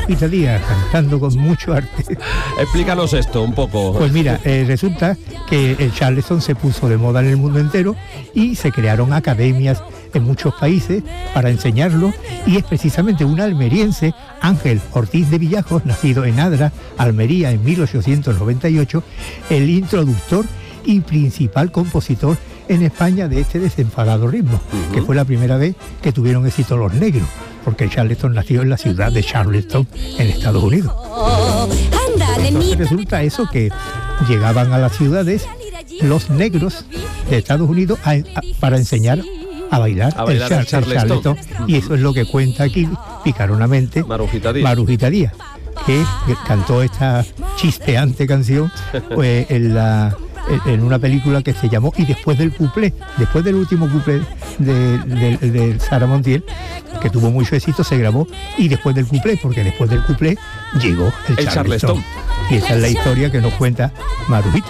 Marujita Díaz, cantando con mucho arte. Explícanos esto un poco. Pues mira, resulta que el Charleston se puso de moda en el mundo entero y se crearon academias en muchos países para enseñarlo, y es precisamente un almeriense, Ángel Ortiz de Villajos, nacido en Adra, Almería, en 1898, el introductor y principal compositor en España de este desenfadado ritmo, que fue la primera vez que tuvieron éxito los negros, porque el Charleston nació en la ciudad de Charleston, en Estados Unidos. Entonces resulta eso, que llegaban a las ciudades los negros de Estados Unidos para enseñar a bailar el Charleston. Y eso es lo que cuenta aquí picaronamente Marujita Díaz, que cantó esta chispeante canción pues, en una película que se llamó Y después del cuplé, después del último cuplé de Sara Montiel, que tuvo mucho éxito, se grabó Y después del cuplé, porque después del cuplé llegó el Charleston. Y esa es la historia que nos cuenta Marujita.